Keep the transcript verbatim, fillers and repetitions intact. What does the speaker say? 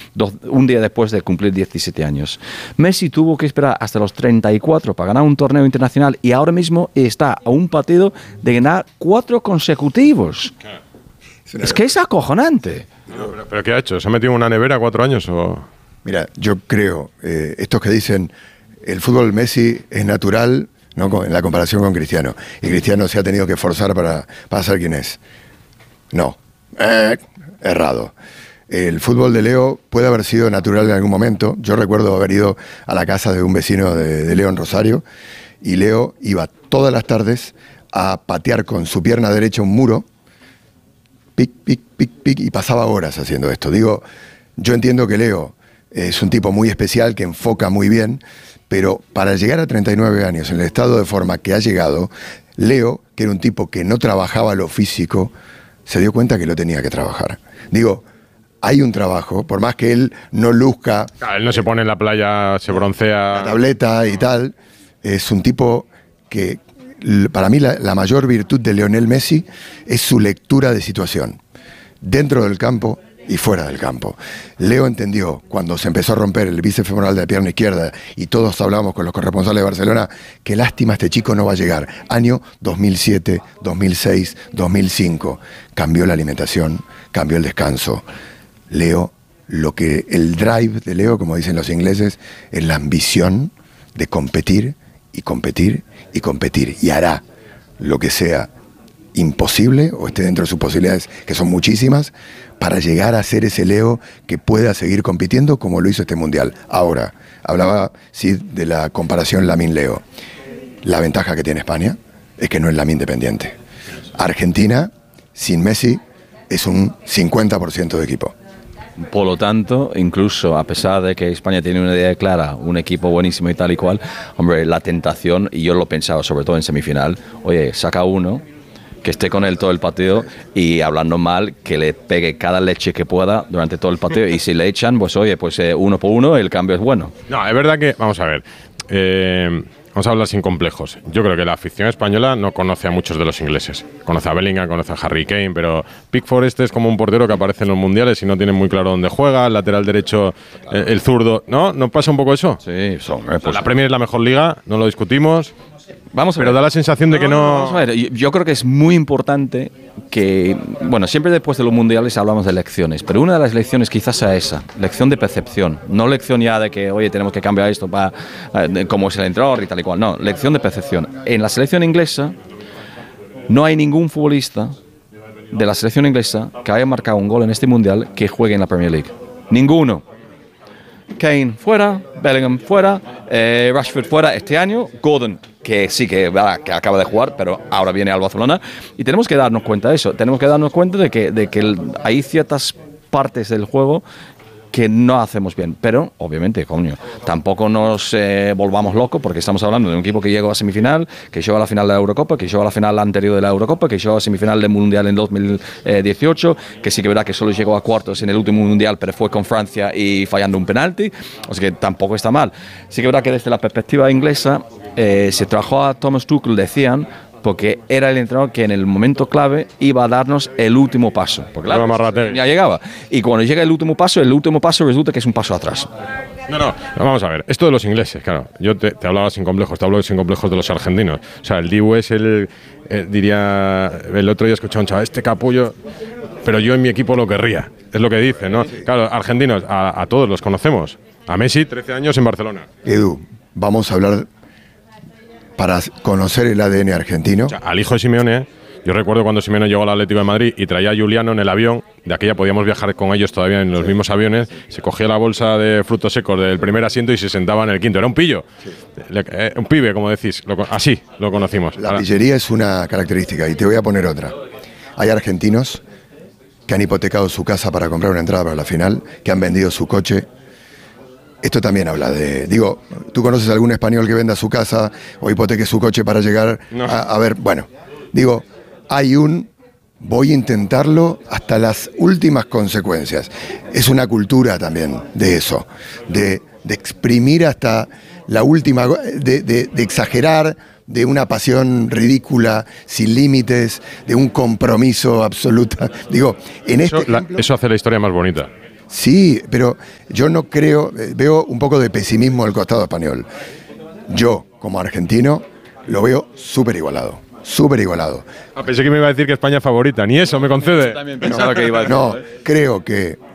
dos, un día después de cumplir diecisiete años. Messi tuvo que esperar hasta los treinta y cuatro para ganar un torneo internacional y ahora mismo está a un partido de ganar cuatro consecutivos. Es que es acojonante. No, pero, ¿Pero qué ha hecho? ¿Se ha metido en una nevera cuatro años o...? Mira, yo creo, eh, estos que dicen el fútbol Messi es natural, ¿no?, en la comparación con Cristiano, y Cristiano se ha tenido que esforzar para, para ser quien es. No, eh, errado. El fútbol de Leo puede haber sido natural en algún momento. Yo recuerdo haber ido a la casa de un vecino de, de Leo en Rosario, y Leo iba todas las tardes a patear con su pierna derecha un muro, pic, pic, pic, pic, y pasaba horas haciendo esto. Digo, yo entiendo que Leo es un tipo muy especial, que enfoca muy bien, pero para llegar a treinta y nueve años en el estado de forma que ha llegado, Leo, que era un tipo que no trabajaba lo físico, se dio cuenta que lo tenía que trabajar. Digo, hay un trabajo, por más que él no luzca... Claro, él no se pone en la playa, se broncea... La tableta y tal, es un tipo que, para mí, la, la mayor virtud de Lionel Messi es su lectura de situación, dentro del campo y fuera del campo. Leo entendió, cuando se empezó a romper el bíceps femoral de la pierna izquierda, y todos hablamos con los corresponsales de Barcelona, qué lástima, este chico no va a llegar. Año dos mil siete, dos mil seis, dos mil cinco. Cambió la alimentación, cambió el descanso. Leo, lo que el drive de Leo, como dicen los ingleses, es la ambición de competir y competir y competir. Y hará lo que sea imposible o esté dentro de sus posibilidades, que son muchísimas, para llegar a ser ese Leo que pueda seguir compitiendo como lo hizo este Mundial. Ahora, hablaba sí de la comparación Lamine-Leo. La ventaja que tiene España es que no es Lamine dependiente. Argentina, sin Messi, es un cincuenta por ciento de equipo. Por lo tanto, incluso a pesar de que España tiene una idea clara, un equipo buenísimo y tal y cual, hombre, la tentación, y yo lo pensaba sobre todo en semifinal, oye, saca uno que esté con él todo el partido y hablando mal, que le pegue cada leche que pueda durante todo el partido, y si le echan, pues oye, pues eh, uno por uno el cambio es bueno. No, es verdad que, vamos a ver, eh, vamos a hablar sin complejos. Yo creo que la afición española no conoce a muchos de los ingleses. Conoce a Bellingham, conoce a Harry Kane, pero Pickford este es como un portero que aparece en los mundiales y no tiene muy claro dónde juega, el lateral derecho, eh, el zurdo, ¿no? ¿No pasa un poco eso? Sí, son, eh, pues, la Premier es la mejor liga, no lo discutimos. Vamos a pero ver. da la sensación de que no... Vamos a ver, yo creo que es muy importante que, bueno, siempre después de los mundiales hablamos de lecciones, pero una de las lecciones quizás sea esa, lección de percepción, no lección ya de que, oye, tenemos que cambiar esto para eh, como es el entrenador y tal y cual, no, lección de percepción. En la selección inglesa no hay ningún futbolista de la selección inglesa que haya marcado un gol en este mundial que juegue en la Premier League. Ninguno. Kane fuera, Bellingham fuera, eh, Rashford fuera este año, Gordon, que sí que, que acaba de jugar, pero ahora viene al Barcelona, y tenemos que darnos cuenta de eso, tenemos que darnos cuenta de que, de que el, hay ciertas partes del juego que no hacemos bien, pero obviamente, coño, tampoco nos eh, volvamos locos, porque estamos hablando de un equipo que llegó a semifinal, que llegó a la final de la Eurocopa, que llegó a la final anterior de la Eurocopa, que llegó a semifinal del Mundial en dos mil dieciocho, que sí que verá que solo llegó a cuartos en el último Mundial, pero fue con Francia y fallando un penalti, o sea que tampoco está mal. Sí que verá que desde la perspectiva inglesa eh, se trajo a Thomas Tuchel, decían, porque era el entrenador que en el momento clave iba a darnos el último paso. Porque claro, ya llegaba. Y cuando llega el último paso, el último paso resulta que es un paso atrás. No, no, vamos a ver. Esto de los ingleses, claro. Yo te, te hablaba sin complejos, te hablo sin complejos de los argentinos. O sea, el Dibu es el, eh, diría, el otro día escuché a un chaval, este capullo, pero yo en mi equipo lo querría. Es lo que dice, ¿no? Claro, argentinos, a, a todos los conocemos. A Messi, trece años en Barcelona. Edu, vamos a hablar... para conocer el A D N argentino. O sea, al hijo de Simeone, yo recuerdo cuando Simeone llegó al Atlético de Madrid y traía a Juliano en el avión, de aquella podíamos viajar con ellos todavía en los mismos aviones, se cogía la bolsa de frutos secos del primer asiento y se sentaba en el quinto. Era un pillo, sí. Le, eh, un pibe, como decís, lo, así lo conocimos. La pillería es una característica, y te voy a poner otra. Hay argentinos que han hipotecado su casa para comprar una entrada para la final, que han vendido su coche. Esto también habla de... Digo, ¿tú conoces a algún español que venda su casa o hipoteque su coche para llegar no. a, a ver? Bueno, digo, hay un... Voy a intentarlo hasta las últimas consecuencias. Es una cultura también de eso, de, de exprimir hasta la última... De, de, de exagerar, de una pasión ridícula, sin límites, de un compromiso absoluto. Digo, en eso, este ejemplo, la, eso hace la historia más bonita. Sí, pero yo no creo, eh, veo un poco de pesimismo del costado español. Yo, como argentino, lo veo súper igualado, súper igualado. Ah, pensé que me iba a decir que España es favorita, ni eso me concede. También pensaba que iba a decir, No, ¿eh? creo que